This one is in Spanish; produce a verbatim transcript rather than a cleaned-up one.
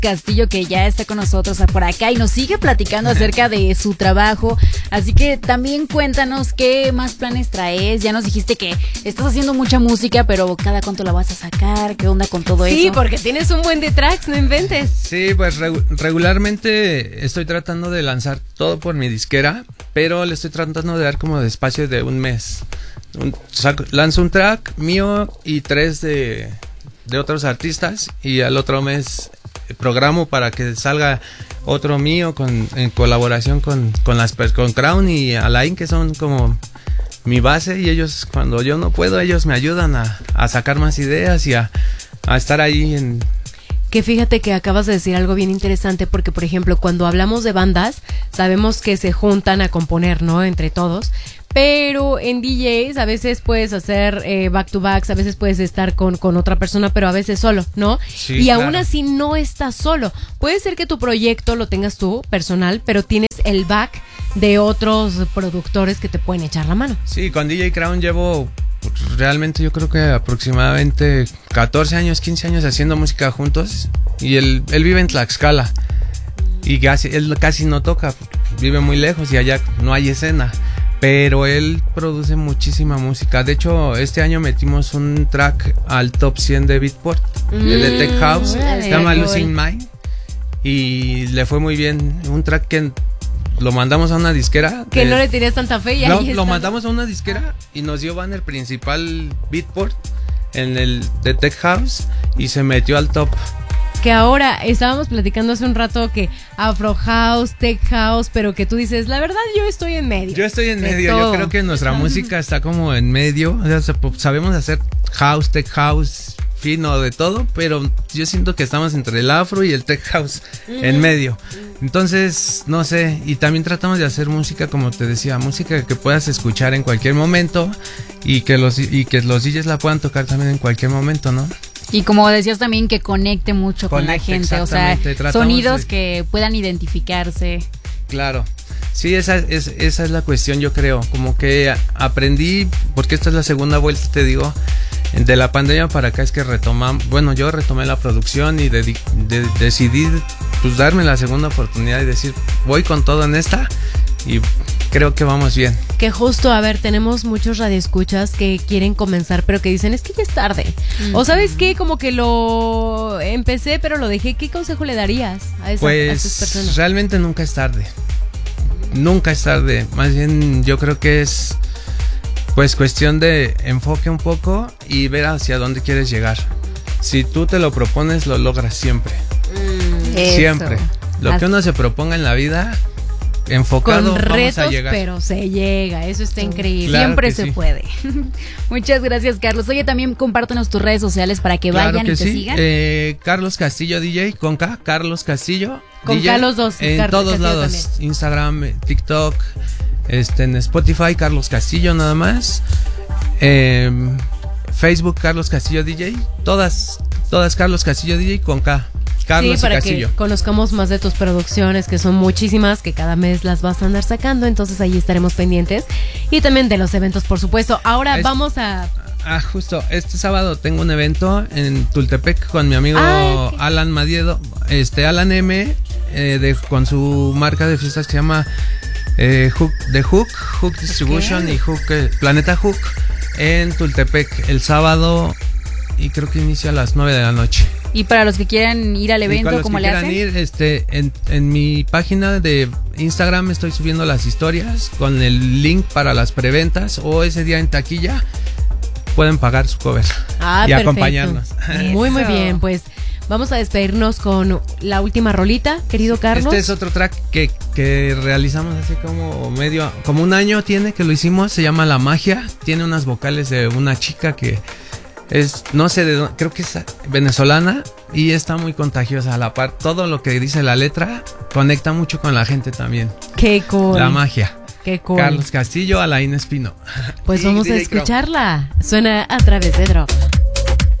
Castillo, que ya está con nosotros por acá y nos sigue platicando acerca de su trabajo. Así que también cuéntanos qué más planes traes. Ya nos dijiste que estás haciendo mucha música, pero cada cuánto la vas a sacar, qué onda con todo sí, eso. Sí, porque tienes un buen de tracks, no inventes. Sí, pues regu- regularmente estoy tratando de lanzar todo por mi disquera, pero le estoy tratando de dar como de espacio de un mes. Un, saco, lanzo un track mío y tres de, de otros artistas, y al otro mes programo para que salga otro mío con, en colaboración con, con, las, con Crown y Alain, que son como mi base, y ellos, cuando yo no puedo, ellos me ayudan a, a sacar más ideas y a, a estar ahí en... Que fíjate que acabas de decir algo bien interesante, porque por ejemplo cuando hablamos de bandas sabemos que se juntan a componer, ¿no? Entre todos, pero en D Js a veces puedes hacer eh, back to backs, a veces puedes estar con, con otra persona, pero a veces solo, ¿no? Sí, y claro. Aún así no estás solo. Puede ser que tu proyecto lo tengas tú, personal, pero tienes el back de otros productores que te pueden echar la mano. Sí, con D J Crown llevo... realmente yo creo que aproximadamente catorce años, quince años haciendo música juntos, y él, él vive en Tlaxcala y casi, él casi no toca, vive muy lejos y allá no hay escena, pero él produce muchísima música. De hecho, este año metimos un track al top cien de Beatport, mm, de Tech House, se llama Losing Mind, y le fue muy bien. Un track que lo mandamos a una disquera. Que de, no le tenías tanta fe y no, ahí está. Lo mandamos a una disquera y nos dio banner principal Beatport en el de Tech House y se metió al top. Que ahora estábamos platicando hace un rato que Afro House, Tech House, pero que tú dices, la verdad yo estoy en medio. Yo estoy en de medio, todo. Yo creo que nuestra música está como en medio, o sea, sabemos hacer house, tech house, fino, de todo, pero yo siento que estamos entre el afro y el tech house, mm. en medio. Entonces, no sé, y también tratamos de hacer música, como te decía, música que puedas escuchar en cualquier momento y que los, y que los D Js la puedan tocar también en cualquier momento, ¿no? Y como decías también, que conecte mucho conecte, con la gente, o sea, sonidos de... que puedan identificarse. Claro, sí, esa es, esa es la cuestión, yo creo, como que aprendí, porque esta es la segunda vuelta, te digo, de la pandemia para acá, es que retomamos, bueno, yo retomé la producción y de, de, decidí pues darme la segunda oportunidad y decir, voy con todo en esta y creo que vamos bien. Que justo, a ver, tenemos muchos radioescuchas que quieren comenzar, pero que dicen, es que ya es tarde. Uh-huh. O ¿sabes qué? Como que lo empecé, pero lo dejé. ¿Qué consejo le darías a, esa, pues, a esas personas? Realmente nunca es tarde. Nunca es tarde. Más bien yo creo que es pues cuestión de enfoque un poco y ver hacia dónde quieres llegar. Si tú te lo propones, lo logras siempre. Mm, siempre. eso. Lo Así. que uno se proponga en la vida, enfocado, con retos, vamos a llegar. Pero se llega, eso está increíble. Claro Siempre se sí. puede. Muchas gracias, Carlos. Oye, también compártenos tus redes sociales para que Claro vayan que y te sí. sigan. Eh, Carlos Castillo D J, con K, Carlos Castillo con D J, K los dos. en Car- todos Castillo lados, también. Instagram, TikTok, este, en Spotify, Carlos Castillo nada más. Eh, Facebook, Carlos Castillo D J, todas, todas Carlos Castillo D J con K. Carlos sí, para Castillo. que conozcamos más de tus producciones, que son muchísimas, que cada mes las vas a andar sacando, entonces ahí estaremos pendientes. Y también de los eventos, por supuesto. Ahora es, vamos a... Ah, justo, este sábado tengo un evento en Tultepec con mi amigo Ay, Alan Madiedo, este Alan M, eh, de, con su marca de fiestas que se llama eh, Hook, The Hook, Hook Distribution, okay. y Hook, eh, Planeta Hook, en Tultepec el sábado, y creo que inicia a las nueve de la noche. Y para los que quieran ir al evento, ¿cómo le hacen? Ir, este, en, en mi página de Instagram estoy subiendo las historias con el link para las preventas, o ese día en taquilla pueden pagar su cover ah, y perfecto. acompañarnos. Muy, muy bien, pues vamos a despedirnos con la última rolita, querido Carlos. Este es otro track que, que realizamos hace como medio, como un año tiene que lo hicimos, se llama La Magia, tiene unas vocales de una chica que es, no sé de dónde, creo que es venezolana y está muy contagiosa. A la par, todo lo que dice la letra conecta mucho con la gente también. Qué cool. La Magia. Qué cool. Carlos Castillo, Alain Espino. Pues vamos a escucharla. Suena a través de Drop.